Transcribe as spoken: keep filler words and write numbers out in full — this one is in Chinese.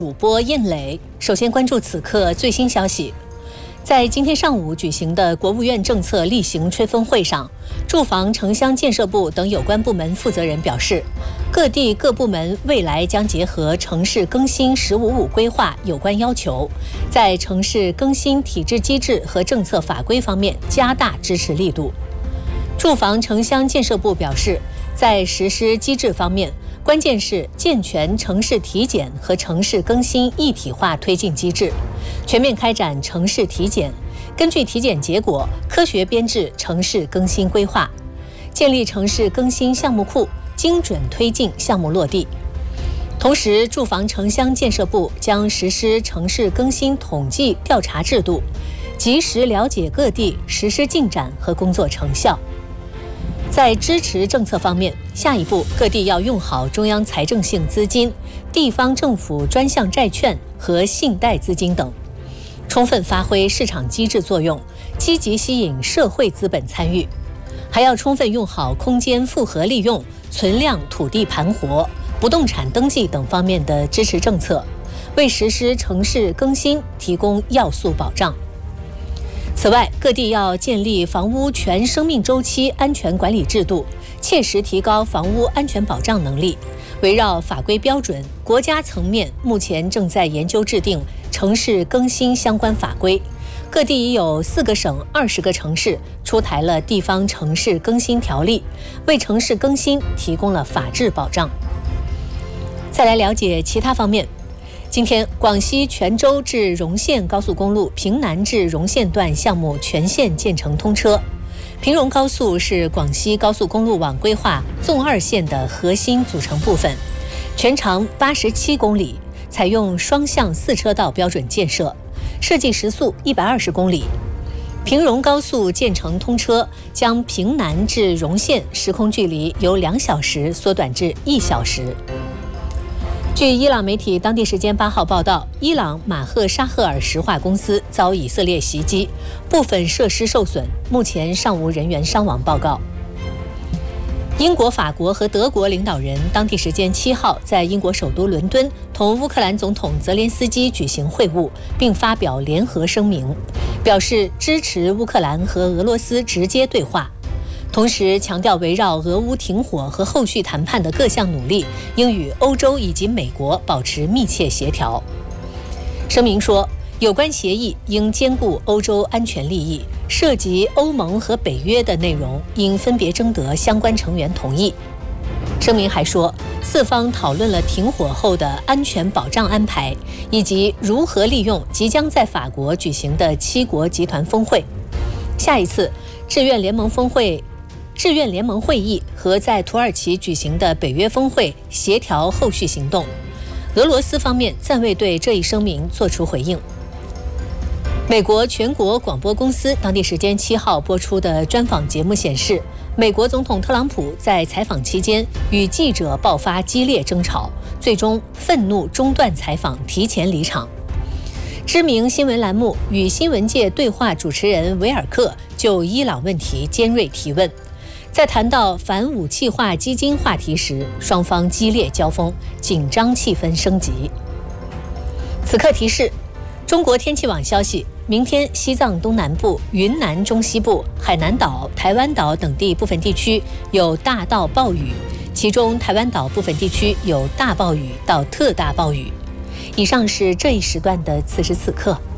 主播印磊，首先关注此刻最新消息。在今天上午举行的国务院政策例行吹风会上，住房城乡建设部等有关部门负责人表示，各地各部门未来将结合城市更新“十五五”规划有关要求，在城市更新体制机制和政策法规方面加大支持力度。住房城乡建设部表示，在实施机制方面，关键是健全城市体检和城市更新一体化推进机制，全面开展城市体检，根据体检结果科学编制城市更新规划，建立城市更新项目库，精准推进项目落地。同时，住房城乡建设部将实施城市更新统计调查制度，及时了解各地实施进展和工作成效。在支持政策方面，下一步各地要用好中央财政性资金、地方政府专项债券和信贷资金等，充分发挥市场机制作用，积极吸引社会资本参与。还要充分用好空间复合利用、存量土地盘活、不动产登记等方面的支持政策，为实施城市更新提供要素保障。此外，各地要建立房屋全生命周期安全管理制度，切实提高房屋安全保障能力。围绕法规标准，国家层面目前正在研究制定城市更新相关法规，各地已有四个省、二十个城市出台了地方城市更新条例，为城市更新提供了法治保障。再来了解其他方面。今天，广西全州至容县高速公路平南至容县段项目全线建成通车。平容高速是广西高速公路网规划纵二线的核心组成部分，全长八十七公里，采用双向四车道标准建设，设计时速一百二十公里。平容高速建成通车，将平南至容县时空距离由两小时缩短至一小时。据伊朗媒体当地时间八号报道，伊朗马赫沙赫尔石化公司遭以色列袭击，部分设施受损，目前尚无人员伤亡报告。英国、法国和德国领导人当地时间七号在英国首都伦敦同乌克兰总统泽连斯基举行会晤，并发表联合声明，表示支持乌克兰和俄罗斯直接对话。同时强调，围绕俄乌停火和后续谈判的各项努力，应与欧洲以及美国保持密切协调。声明说，有关协议应兼顾欧洲安全利益，涉及欧盟和北约的内容应分别征得相关成员同意。声明还说，四方讨论了停火后的安全保障安排，以及如何利用即将在法国举行的七国集团峰会、下一次志愿联盟峰会志愿联盟会议和在土耳其举行的北约峰会协调后续行动。俄罗斯方面暂未对这一声明作出回应。美国全国广播公司当地时间七号播出的专访节目显示，美国总统特朗普在采访期间与记者爆发激烈争吵，最终愤怒中断采访，提前离场。知名新闻栏目与新闻界对话主持人维尔克就伊朗问题尖锐提问，在谈到反武器化基金话题时，双方激烈交锋，紧张气氛升级。此刻提示，中国天气网消息，明天西藏东南部、云南中西部、海南岛、台湾岛等地部分地区有大到暴雨，其中台湾岛部分地区有大暴雨到特大暴雨。以上是这一时段的此时此刻。